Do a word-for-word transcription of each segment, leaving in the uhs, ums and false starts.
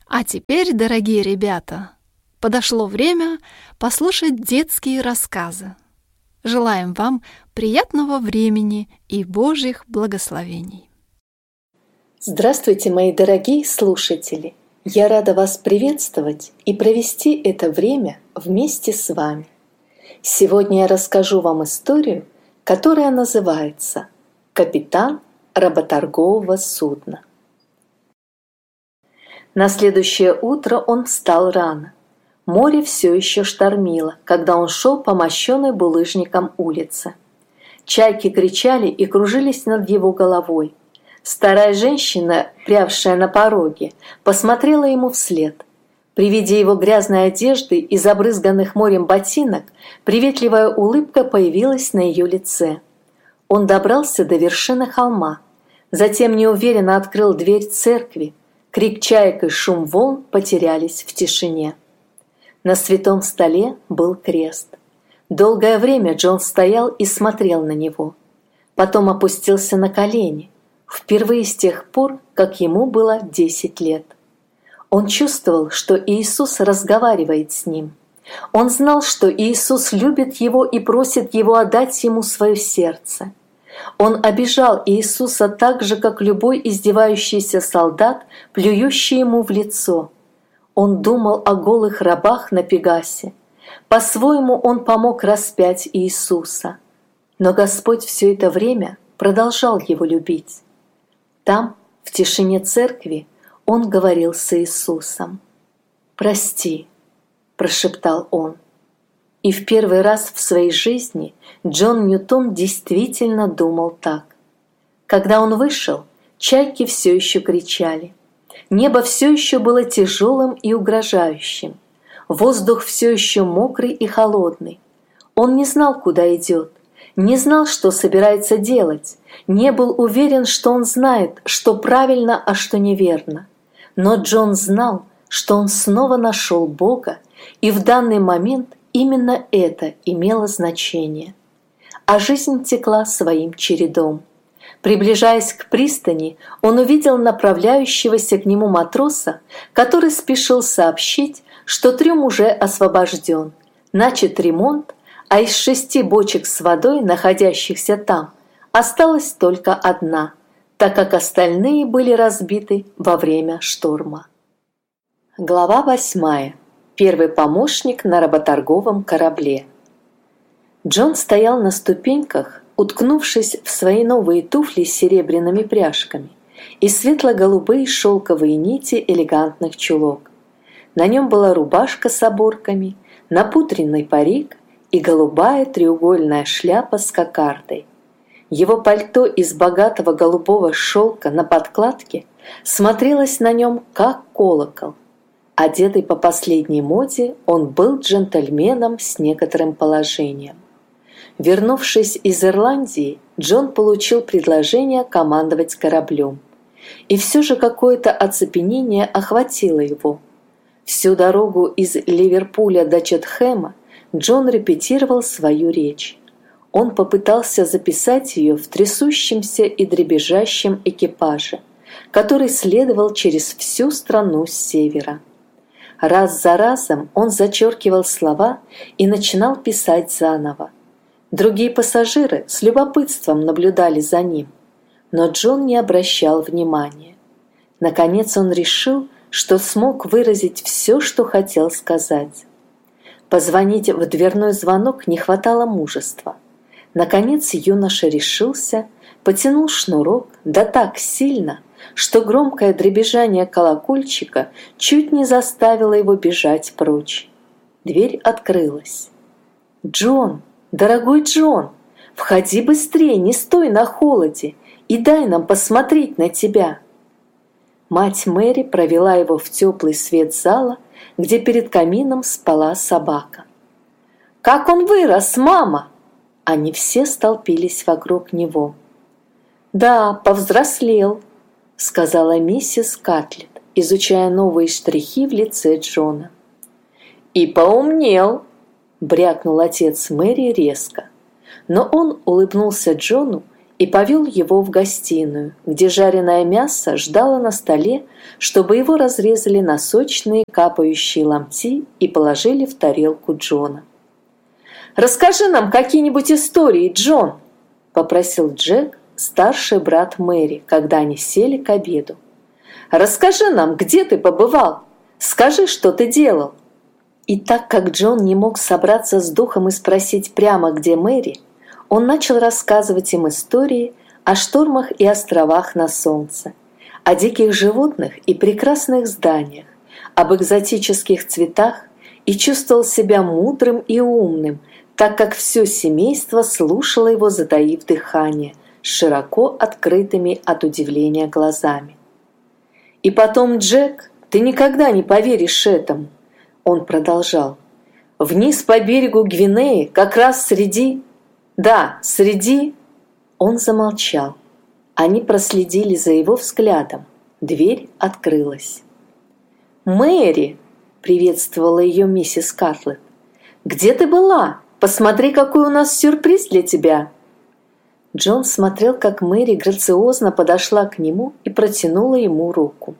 А теперь, дорогие ребята, подошло время послушать детские рассказы. Желаем вам приятного времени и Божьих благословений. Здравствуйте, мои дорогие слушатели! Я рада вас приветствовать и провести это время вместе с вами. Сегодня я расскажу вам историю, которая называется «Капитан работоргового судна». На следующее утро он встал рано. Море все еще штормило, когда он шел по мощенной булыжникам улице. Чайки кричали и кружились над его головой. Старая женщина, прявшая на пороге, посмотрела ему вслед. При виде его грязной одежды и забрызганных морем ботинок приветливая улыбка появилась на ее лице. Он добрался до вершины холма, затем неуверенно открыл дверь церкви. Крик чаек и шум волн потерялись в тишине. На святом столе был крест. Долгое время Джон стоял и смотрел на него. Потом опустился на колени, впервые с тех пор, как ему было десять лет. Он чувствовал, что Иисус разговаривает с ним. Он знал, что Иисус любит его и просит его отдать ему свое сердце. Он обижал Иисуса так же, как любой издевающийся солдат, плюющий ему в лицо. Он думал о голых рабах на Пегасе. По-своему он помог распять Иисуса. Но Господь все это время продолжал его любить. Там, в тишине церкви, он говорил с Иисусом. «Прости», – прошептал он. И в первый раз в своей жизни Джон Ньютон действительно думал так. Когда он вышел, чайки все еще кричали. Небо все еще было тяжелым и угрожающим. Воздух все еще мокрый и холодный. Он не знал, куда идет, не знал, что собирается делать, не был уверен, что он знает, что правильно, а что неверно. Но Джон знал, что он снова нашел Бога, и в данный момент именно это имело значение. А жизнь текла своим чередом. Приближаясь к пристани, он увидел направляющегося к нему матроса, который спешил сообщить, что трюм уже освобожден, начат ремонт, а из шести бочек с водой, находящихся там, осталась только одна, так как остальные были разбиты во время шторма. Глава восьмая. Первый помощник на работорговом корабле. Джон стоял на ступеньках, уткнувшись в свои новые туфли с серебряными пряжками и светло-голубые шелковые нити элегантных чулок. На нем была рубашка с оборками, напудренный парик и голубая треугольная шляпа с кокардой. Его пальто из богатого голубого шелка на подкладке смотрелось на нем как колокол. Одетый по последней моде, он был джентльменом с некоторым положением. Вернувшись из Ирландии, Джон получил предложение командовать кораблем. И все же какое-то оцепенение охватило его. Всю дорогу из Ливерпуля до Четхэма Джон репетировал свою речь. Он попытался записать ее в трясущемся и дребезжащем экипаже, который следовал через всю страну с севера. Раз за разом он зачеркивал слова и начинал писать заново. Другие пассажиры с любопытством наблюдали за ним, но Джон не обращал внимания. Наконец он решил, что смог выразить все, что хотел сказать. Позвонить в дверной звонок не хватало мужества. Наконец юноша решился, потянул шнурок, да так сильно, что громкое дребезжание колокольчика чуть не заставило его бежать прочь. Дверь открылась. «Джон, дорогой Джон, входи быстрее, не стой на холоде и дай нам посмотреть на тебя». Мать Мэри провела его в теплый свет зала, где перед камином спала собака. «Как он вырос, мама!» Они все столпились вокруг него. «Да, повзрослел», — сказала миссис Катлет, изучая новые штрихи в лице Джона. «И поумнел», — брякнул отец Мэри резко. Но он улыбнулся Джону и повел его в гостиную, где жареное мясо ждало на столе, чтобы его разрезали на сочные капающие ломти и положили в тарелку Джона. «Расскажи нам какие-нибудь истории, Джон!» – попросил Джек, старший брат Мэри, когда они сели к обеду. «Расскажи нам, где ты побывал? Скажи, что ты делал!» И так как Джон не мог собраться с духом и спросить прямо, где Мэри, он начал рассказывать им истории о штормах и островах на солнце, о диких животных и прекрасных зданиях, об экзотических цветах и чувствовал себя мудрым и умным, так как все семейство слушало его, затаив дыхание, с широко открытыми от удивления глазами. «И потом, Джек, ты никогда не поверишь этому», — он продолжал. «Вниз по берегу Гвинеи, как раз среди... Да, среди...» Он замолчал. Они проследили за его взглядом. Дверь открылась. «Мэри!» — приветствовала ее миссис Картлетт. «Где ты была? Посмотри, какой у нас сюрприз для тебя!» Джон смотрел, как Мэри грациозно подошла к нему и протянула ему руку.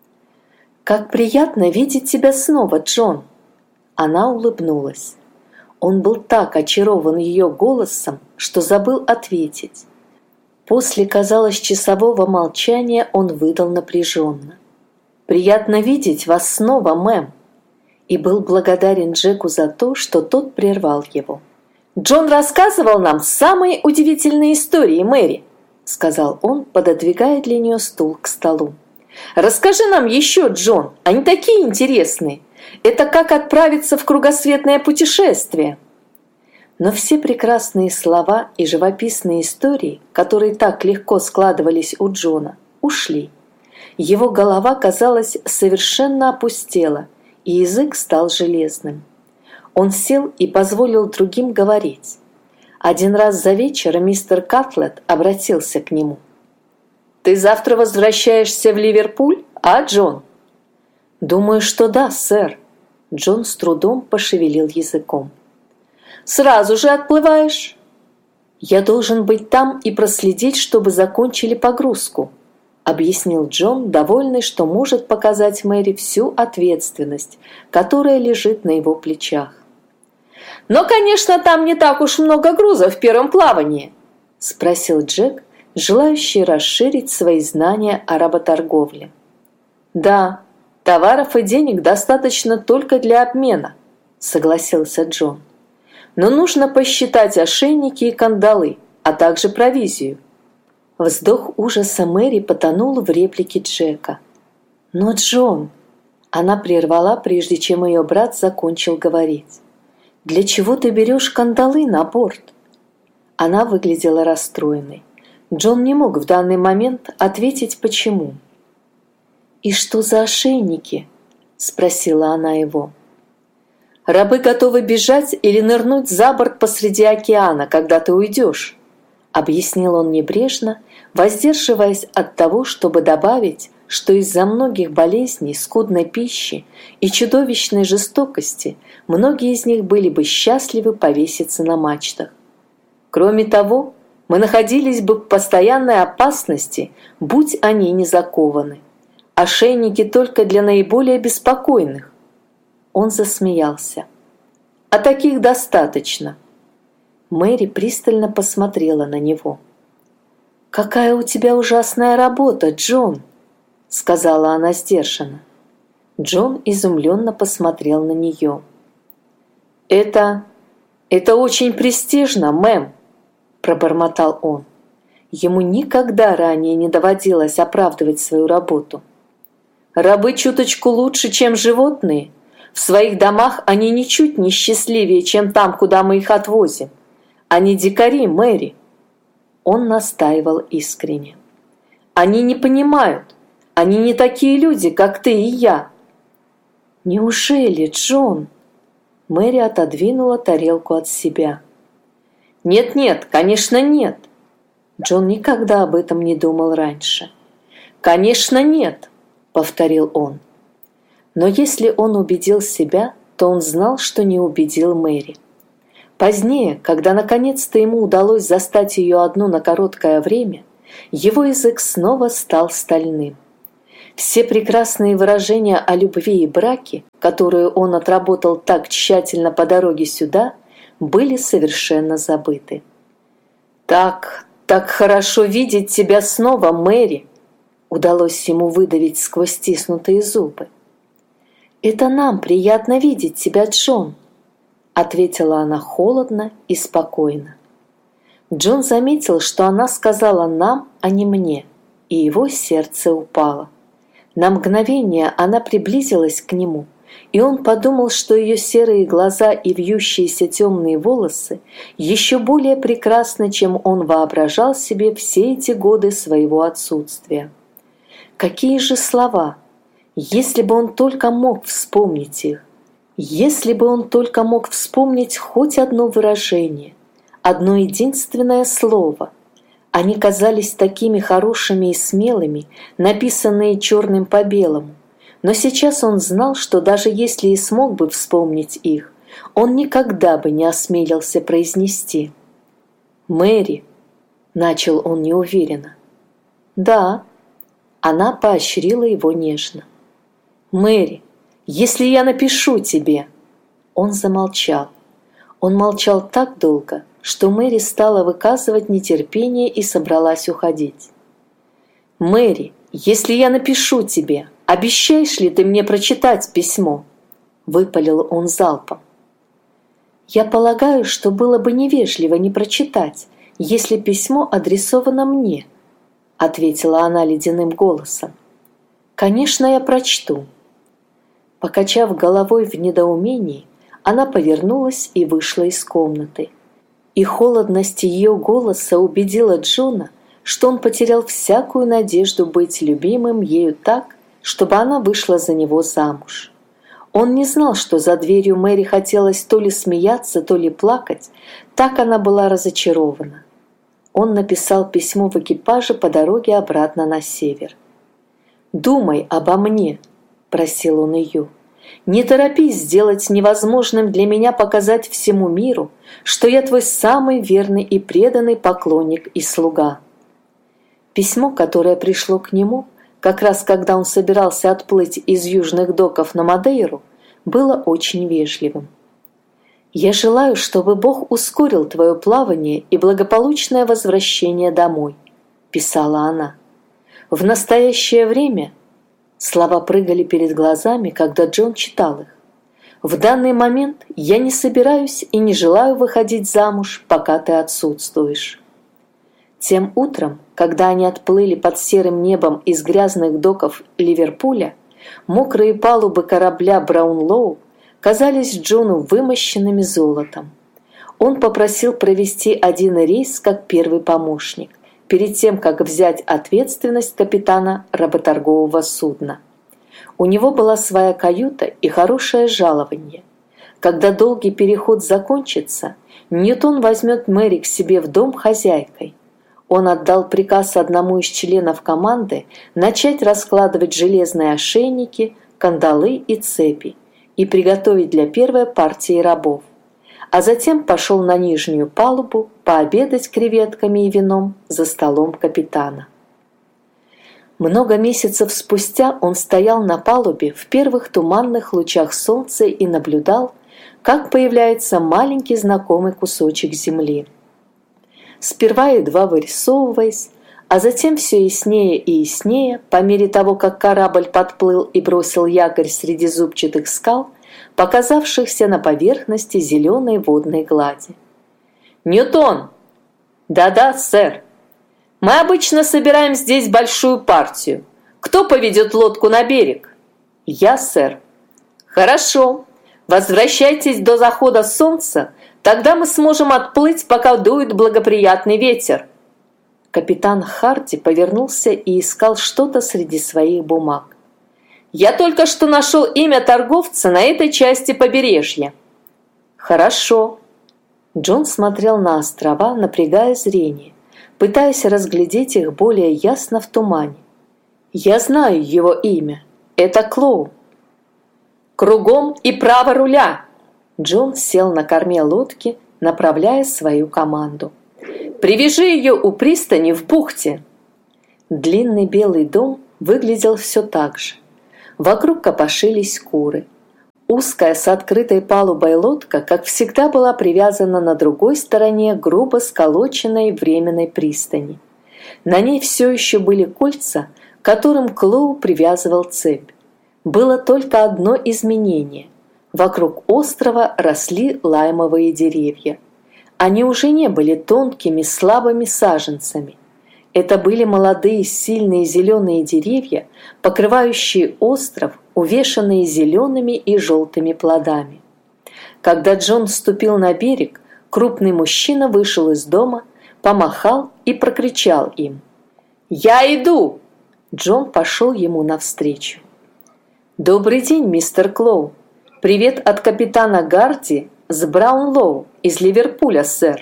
«Как приятно видеть тебя снова, Джон!» Она улыбнулась. Он был так очарован ее голосом, что забыл ответить. После, казалось, часового молчания он выдал напряженно: «Приятно видеть вас снова, мэм!» и был благодарен Джеку за то, что тот прервал его. «Джон рассказывал нам самые удивительные истории, Мэри», — сказал он, пододвигая для нее стул к столу. «Расскажи нам еще, Джон, они такие интересные. Это как отправиться в кругосветное путешествие». Но все прекрасные слова и живописные истории, которые так легко складывались у Джона, ушли. Его голова, казалось, совершенно опустела, и язык стал железным. Он сел и позволил другим говорить. Один раз за вечер мистер Картлетт обратился к нему. «Ты завтра возвращаешься в Ливерпуль, а, Джон?» «Думаю, что да, сэр». Джон с трудом пошевелил языком. «Сразу же отплываешь?» «Я должен быть там и проследить, чтобы закончили погрузку», объяснил Джон, довольный, что может показать Мэри всю ответственность, которая лежит на его плечах. «Но, конечно, там не так уж много груза в первом плавании», спросил Джек, желающий расширить свои знания о работорговле. «Да, товаров и денег достаточно только для обмена», согласился Джон. «Но нужно посчитать ошейники и кандалы, а также провизию». Вздох ужаса Мэри потонул в реплике Джека. «Но, Джон...» Она прервала, прежде чем ее брат закончил говорить. «Для чего ты берешь кандалы на борт?» Она выглядела расстроенной. Джон не мог в данный момент ответить, почему. «И что за ошейники?» – спросила она его. «Рабы готовы бежать или нырнуть за борт посреди океана, когда ты уйдешь», – объяснил он небрежно, воздерживаясь от того, чтобы добавить, что из-за многих болезней, скудной пищи и чудовищной жестокости многие из них были бы счастливы повеситься на мачтах. Кроме того, мы находились бы в постоянной опасности, будь они не закованы. Ошейники только для наиболее беспокойных. Он засмеялся. «А таких достаточно». Мэри пристально посмотрела на него. «Какая у тебя ужасная работа, Джон!» — сказала она сдержанно. Джон изумленно посмотрел на нее. «Это... это очень престижно, мэм!» — пробормотал он. Ему никогда ранее не доводилось оправдывать свою работу. «Рабы чуточку лучше, чем животные. В своих домах они ничуть не счастливее, чем там, куда мы их отвозим. Они дикари, Мэри!» Он настаивал искренне. «Они не понимают. Они не такие люди, как ты и я». «Неужели, Джон?» Мэри отодвинула тарелку от себя. «Нет-нет, конечно, нет». Джон никогда об этом не думал раньше. «Конечно, нет», — повторил он. Но если он убедил себя, то он знал, что не убедил Мэри. Позднее, когда наконец-то ему удалось застать ее одну на короткое время, его язык снова стал стальным. Все прекрасные выражения о любви и браке, которые он отработал так тщательно по дороге сюда, были совершенно забыты. «Так, так хорошо видеть тебя снова, Мэри!» удалось ему выдавить сквозь стиснутые зубы. «Это нам приятно видеть тебя, Джон», ответила она холодно и спокойно. Джон заметил, что она сказала «нам», а не «мне», и его сердце упало. На мгновение она приблизилась к нему, и он подумал, что ее серые глаза и вьющиеся темные волосы еще более прекрасны, чем он воображал себе все эти годы своего отсутствия. Какие же слова! Если бы он только мог вспомнить их! Если бы он только мог вспомнить хоть одно выражение, одно единственное слово! Они казались такими хорошими и смелыми, написанные черным по белому. Но сейчас он знал, что даже если и смог бы вспомнить их, он никогда бы не осмелился произнести. «Мэри», — начал он неуверенно. «Да», — она поощрила его нежно. «Мэри, если я напишу тебе...» Он замолчал. Он молчал так долго, что Мэри стала выказывать нетерпение и собралась уходить. «Мэри, если я напишу тебе, обещаешь ли ты мне прочитать письмо?» — выпалил он залпом. «Я полагаю, что было бы невежливо не прочитать, если письмо адресовано мне», — ответила она ледяным голосом. «Конечно, я прочту». Покачав головой в недоумении, она повернулась и вышла из комнаты. И холодность ее голоса убедила Джона, что он потерял всякую надежду быть любимым ею так, чтобы она вышла за него замуж. Он не знал, что за дверью Мэри хотелось то ли смеяться, то ли плакать, так она была разочарована. Он написал письмо в экипаже по дороге обратно на север. «Думай обо мне», — просил он ее. «Не торопись сделать невозможным для меня показать всему миру, что я твой самый верный и преданный поклонник и слуга». Письмо, которое пришло к нему, как раз когда он собирался отплыть из южных доков на Мадейру, было очень вежливым. «Я желаю, чтобы Бог ускорил твое плавание и благополучное возвращение домой», — писала она. «В настоящее время...» Слова прыгали перед глазами, когда Джон читал их. «В данный момент я не собираюсь и не желаю выходить замуж, пока ты отсутствуешь». Тем утром, когда они отплыли под серым небом из грязных доков Ливерпуля, мокрые палубы корабля Браунлоу казались Джону вымощенными золотом. Он попросил провести один рейс как первый помощник, перед тем, как взять ответственность капитана работоргового судна. У него была своя каюта и хорошее жалование. Когда долгий переход закончится, Ньютон возьмет Мэри к себе в дом хозяйкой. Он отдал приказ одному из членов команды начать раскладывать железные ошейники, кандалы и цепи и приготовить для первой партии рабов. А затем пошел на нижнюю палубу пообедать креветками и вином за столом капитана. Много месяцев спустя он стоял на палубе в первых туманных лучах солнца и наблюдал, как появляется маленький знакомый кусочек земли. Сперва едва вырисовываясь, а затем все яснее и яснее, по мере того, как корабль подплыл и бросил якорь среди зубчатых скал, показавшихся на поверхности зеленой водной глади. «Ньютон!» «Да-да, сэр. Мы обычно собираем здесь большую партию. Кто поведет лодку на берег?» «Я, сэр». «Хорошо. Возвращайтесь до захода солнца, тогда мы сможем отплыть, пока дует благоприятный ветер». Капитан Харди повернулся и искал что-то среди своих бумаг. «Я только что нашел имя торговца на этой части побережья». «Хорошо». Джон смотрел на острова, напрягая зрение, пытаясь разглядеть их более ясно в тумане. «Я знаю его имя. Это Клоу». «Кругом и право руля!» Джон сел на корме лодки направляя свою команду. «Привяжи ее у пристани в бухте!» Длинный белый дом выглядел все так же. Вокруг копошились куры. Узкая с открытой палубой лодка, как всегда, была привязана на другой стороне грубо сколоченной временной пристани. На ней все еще были кольца, к которым Клоу привязывал цепь. Было только одно изменение. Вокруг острова росли лаймовые деревья. Они уже не были тонкими, слабыми саженцами. Это были молодые, сильные зеленые деревья, покрывающие остров, увешанные зелеными и желтыми плодами. Когда Джон вступил на берег, крупный мужчина вышел из дома, помахал и прокричал им: «Я иду!» Джон пошел ему навстречу. «Добрый день, мистер Клоу! Привет от капитана Гарди с Браунлоу из Ливерпуля, сэр!»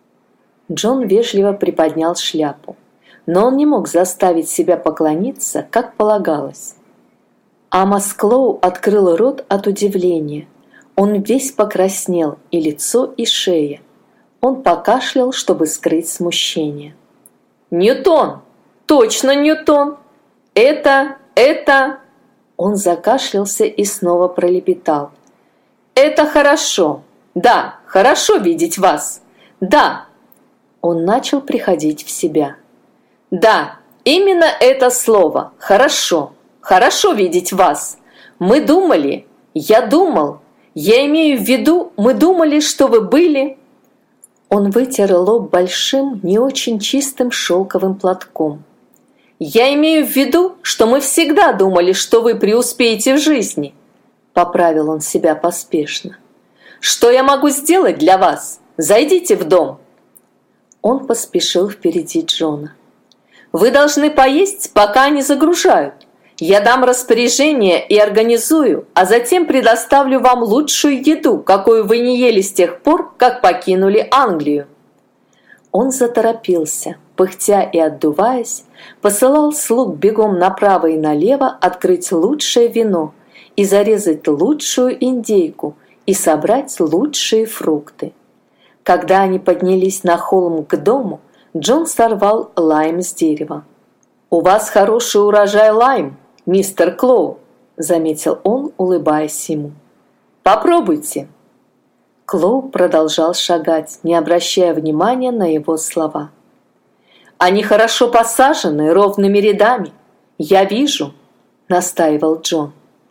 Джон вежливо приподнял шляпу, но он не мог заставить себя поклониться, как полагалось. Амос Клоу открыл рот от удивления. Он весь покраснел, и лицо, и шея. Он покашлял, чтобы скрыть смущение. «Ньютон! Точно Ньютон! Это, это...» Он закашлялся и снова пролепетал. «Это хорошо! Да, хорошо видеть вас! Да!» Он начал приходить в себя. «Да, именно это слово! Хорошо! Хорошо видеть вас! Мы думали, я думал, я имею в виду, мы думали, что вы были...» Он вытер лоб большим, не очень чистым шелковым платком. «Я имею в виду, что мы всегда думали, что вы преуспеете в жизни», — поправил он себя поспешно. «Что я могу сделать для вас? Зайдите в дом». Он поспешил впереди Джона. «Вы должны поесть, пока они загружают. Я дам распоряжение и организую, а затем предоставлю вам лучшую еду, какую вы не ели с тех пор, как покинули Англию». Он заторопился, пыхтя и отдуваясь, посылал слуг бегом направо и налево открыть лучшее вино и зарезать лучшую индейку и собрать лучшие фрукты. Когда они поднялись на холм к дому, Джон сорвал лайм с дерева. «У вас хороший урожай лайм, мистер Клоу», — заметил он, улыбаясь ему. «Попробуйте». Клоу продолжал шагать, не обращая внимания на его слова. «Они хорошо посажены ровными рядами. Я вижу», — настаивал Джон.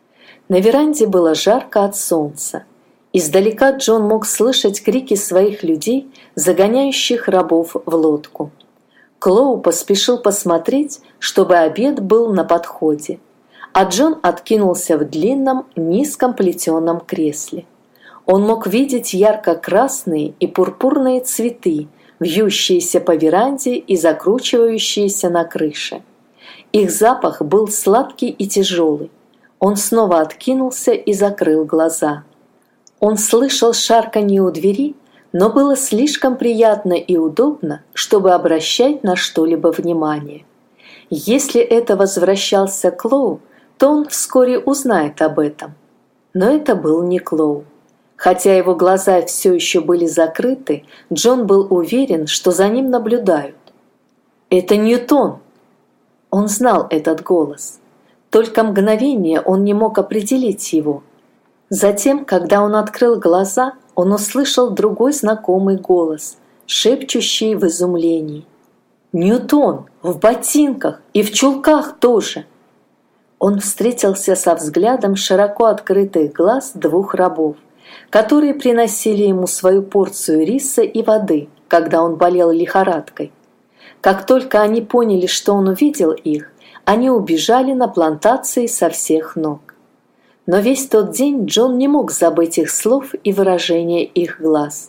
На веранде было жарко от солнца. Издалека Джон мог слышать крики своих людей, загоняющих рабов в лодку. Клоу поспешил посмотреть, чтобы обед был на подходе, а Джон откинулся в длинном, низком плетеном кресле. Он мог видеть ярко-красные и пурпурные цветы, вьющиеся по веранде и закручивающиеся на крыше. Их запах был сладкий и тяжелый. Он снова откинулся и закрыл глаза. Он слышал шарканье у двери, но было слишком приятно и удобно, чтобы обращать на что-либо внимание. Если это возвращался Клоу, то он вскоре узнает об этом. Но это был не Клоу. Хотя его глаза все еще были закрыты, Джон был уверен, что за ним наблюдают. «Это Ньютон!» Он знал этот голос. Только мгновение он не мог определить его. Затем, когда он открыл глаза, он услышал другой знакомый голос, шепчущий в изумлении. «Ньютон! В ботинках! И в чулках тоже!» Он встретился со взглядом широко открытых глаз двух рабов, которые приносили ему свою порцию риса и воды, когда он болел лихорадкой. Как только они поняли, что он увидел их, они убежали на плантации со всех ног. Но весь тот день Джон не мог забыть их слов и выражения их глаз.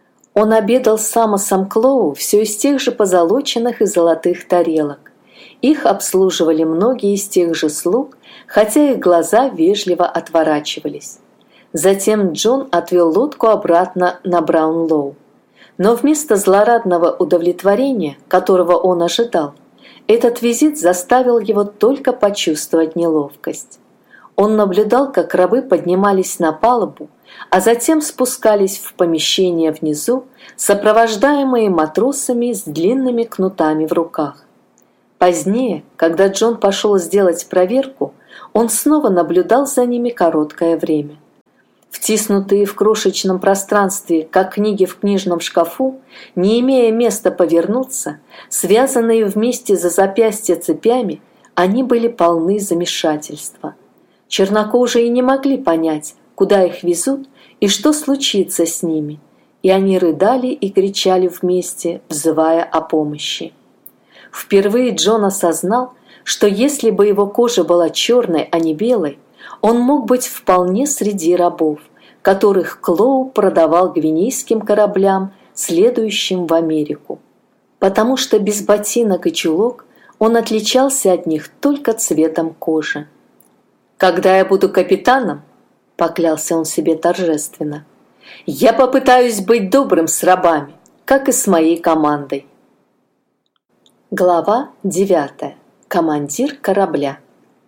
Он обедал с Амосом Клоу все из тех же позолоченных и золотых тарелок. Их обслуживали многие из тех же слуг, хотя их глаза вежливо отворачивались. Затем Джон отвел лодку обратно на Браунлоу. Но вместо злорадного удовлетворения, которого он ожидал, этот визит заставил его только почувствовать неловкость. Он наблюдал, как рабы поднимались на палубу, а затем спускались в помещение внизу, сопровождаемые матросами с длинными кнутами в руках. Позднее, когда Джон пошел сделать проверку, он снова наблюдал за ними короткое время. Втиснутые в крошечном пространстве, как книги в книжном шкафу, не имея места повернуться, связанные вместе за запястья цепями, они были полны замешательства. Чернокожие не могли понять, куда их везут и что случится с ними, и они рыдали и кричали вместе, взывая о помощи. Впервые Джон осознал, что если бы его кожа была черной, а не белой, он мог быть вполне среди рабов, которых Клоу продавал гвинейским кораблям, следующим в Америку. Потому что без ботинок и чулок он отличался от них только цветом кожи. «Когда я буду капитаном, — поклялся он себе торжественно, — я попытаюсь быть добрым с рабами, как и с моей командой». Глава девятая. Командир корабля.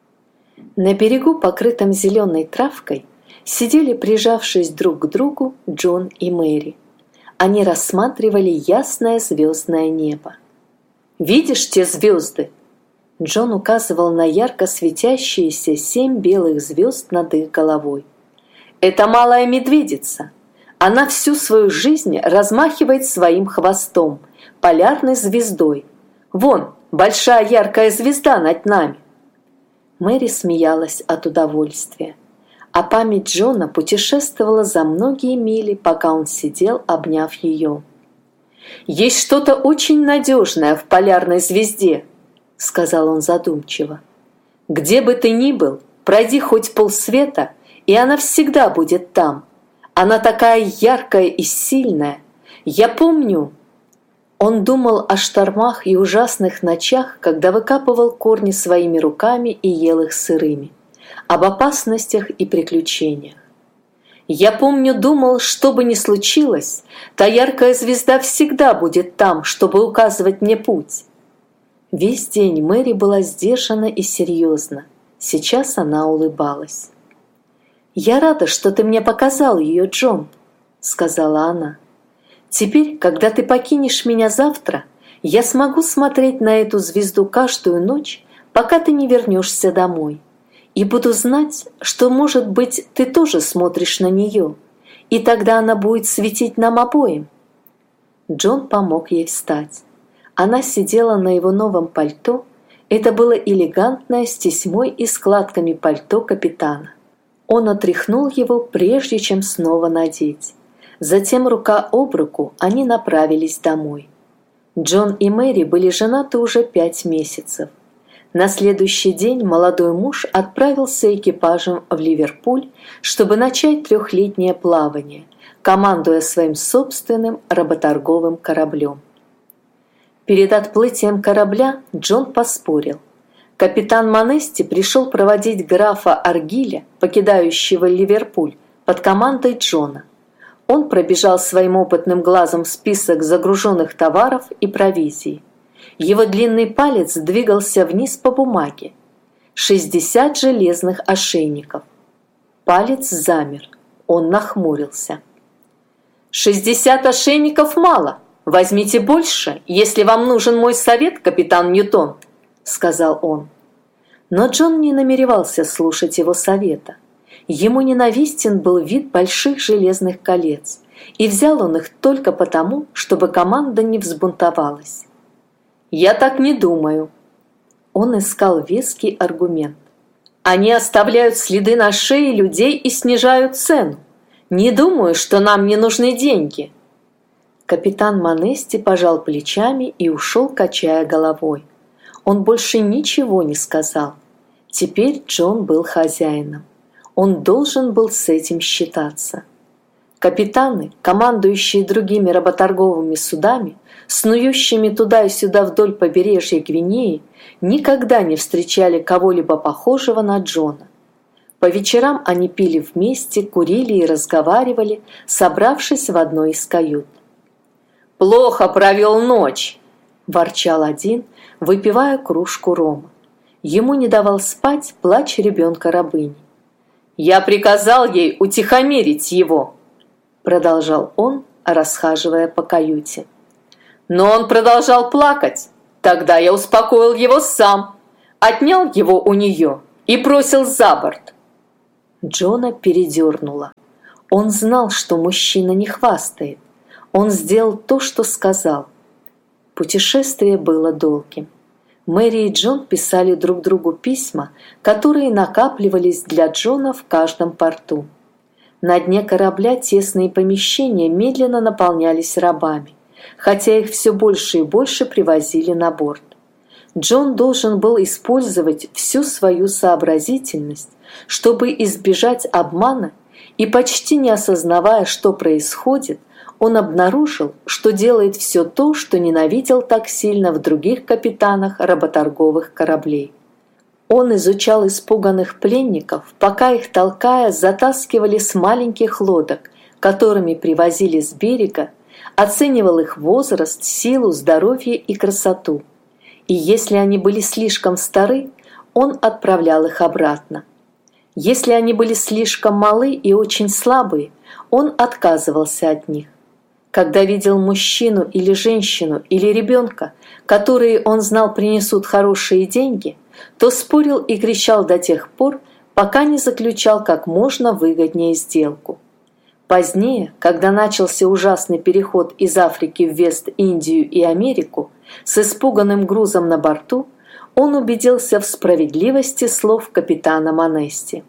На берегу, покрытом зеленой травкой, сидели, прижавшись друг к другу, Джон и Мэри. Они рассматривали ясное звездное небо. «Видишь те звезды?» Джон указывал на ярко светящиеся семь белых звезд над их головой. «Это малая медведица. Она всю свою жизнь размахивает своим хвостом, полярной звездой. Вон, большая яркая звезда над нами». Мэри смеялась от удовольствия, а память Джона путешествовала за многие мили, пока он сидел, обняв ее. «Есть что-то очень надежное в полярной звезде», — сказал он задумчиво. «Где бы ты ни был, пройди хоть полсвета, и она всегда будет там. Она такая яркая и сильная. Я помню...» Он думал о штормах и ужасных ночах, когда выкапывал корни своими руками и ел их сырыми, об опасностях и приключениях. «Я помню, думал, что бы ни случилось, та яркая звезда всегда будет там, чтобы указывать мне путь». Весь день Мэри была сдержана и серьезна. Сейчас она улыбалась. «Я рада, что ты мне показал ее, Джон», — сказала она. «Теперь, когда ты покинешь меня завтра, я смогу смотреть на эту звезду каждую ночь, пока ты не вернешься домой, и буду знать, что, может быть, ты тоже смотришь на нее, и тогда она будет светить нам обоим». Джон помог ей встать. Она сидела на его новом пальто. Это было элегантное с тесьмой и складками пальто капитана. Он отряхнул его, прежде чем снова надеть. Затем рука об руку они направились домой. Джон и Мэри были женаты уже пять месяцев. На следующий день молодой муж отправился экипажем в Ливерпуль, чтобы начать трехлетнее плавание, командуя своим собственным работорговым кораблем. Перед отплытием корабля Джон поспорил. Капитан Монести пришел проводить графа Аргиля, покидающего Ливерпуль, под командой Джона. Он пробежал своим опытным глазом список загруженных товаров и провизий. Его длинный палец двигался вниз по бумаге. шестьдесят железных ошейников. Палец замер. Он нахмурился. «Шестьдесят ошейников мало. Возьмите больше, если вам нужен мой совет, капитан Ньютон», — сказал он. Но Джон не намеревался слушать его совета. Ему ненавистен был вид больших железных колец, и взял он их только потому, чтобы команда не взбунтовалась. «Я так не думаю». Он искал веский аргумент. «Они оставляют следы на шее людей и снижают цену. Не думаю, что нам не нужны деньги». Капитан Монести пожал плечами и ушел, качая головой. Он больше ничего не сказал. Теперь Джон был хозяином. Он должен был с этим считаться. Капитаны, командующие другими работорговыми судами, снующими туда и сюда вдоль побережья Гвинеи, никогда не встречали кого-либо похожего на Джона. По вечерам они пили вместе, курили и разговаривали, собравшись в одной из кают. «Плохо провел ночь», – ворчал один, выпивая кружку рома. Ему не давал спать плач ребенка-рабыни. «Я приказал ей утихомирить его», — продолжал он, расхаживая по каюте. «Но он продолжал плакать. Тогда я успокоил его сам, отнял его у нее и бросил за борт». Джона передернуло. Он знал, что мужчина не хвастает. Он сделал то, что сказал. Путешествие было долгим. Мэри и Джон писали друг другу письма, которые накапливались для Джона в каждом порту. На дне корабля тесные помещения медленно наполнялись рабами, хотя их все больше и больше привозили на борт. Джон должен был использовать всю свою сообразительность, чтобы избежать обмана, и почти не осознавая, что происходит, он обнаружил, что делает все то, что ненавидел так сильно в других капитанах работорговых кораблей. Он изучал испуганных пленников, пока их, толкая, затаскивали с маленьких лодок, которыми привозили с берега, оценивал их возраст, силу, здоровье и красоту. И если они были слишком стары, он отправлял их обратно. Если они были слишком малы и очень слабые, он отказывался от них. Когда видел мужчину или женщину или ребенка, которые он знал принесут хорошие деньги, то спорил и кричал до тех пор, пока не заключал как можно выгоднее сделку. Позднее, когда начался ужасный переход из Африки в Вест-Индию и Америку с испуганным грузом на борту, он убедился в справедливости слов капитана Монести.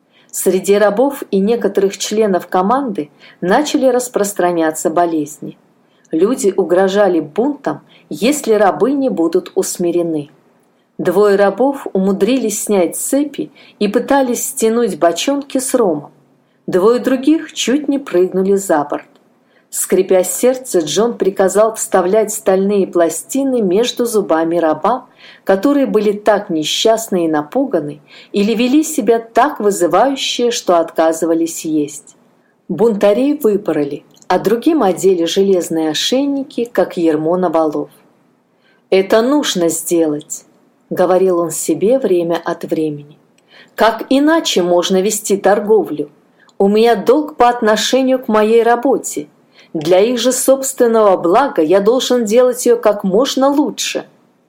Среди рабов и некоторых членов команды начали распространяться болезни. Люди угрожали бунтом, если рабы не будут усмирены. Двое рабов умудрились снять цепи и пытались стянуть бочонки с ромом. Двое других чуть не прыгнули за борт. Скрипя сердце, Джон приказал вставлять стальные пластины между зубами рабам, которые были так несчастны и напуганы или вели себя так вызывающе, что отказывались есть. Бунтарей выпороли, а другим одели железные ошейники, как ярмо на валов. «Это нужно сделать», — говорил он себе время от времени. «Как иначе можно вести торговлю? У меня долг по отношению к моей работе. Для их же собственного блага я должен делать ее как можно лучше».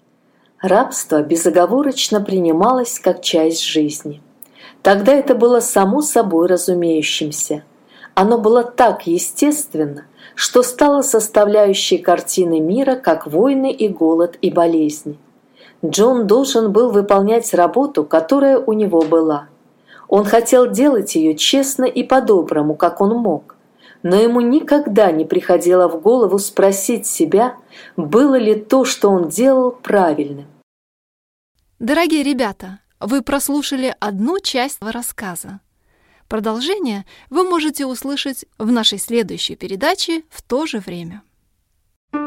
Рабство безоговорочно принималось как часть жизни. Тогда это было само собой разумеющимся. Оно было так естественно, что стало составляющей картины мира, как войны и голод и болезни. Джон должен был выполнять работу, которая у него была. Он хотел делать ее честно и по-доброму, как он мог. Но ему никогда не приходило в голову спросить себя, было ли то, что он делал, правильным. Дорогие ребята, вы прослушали одну часть рассказа. Продолжение вы можете услышать в нашей следующей передаче в то же время.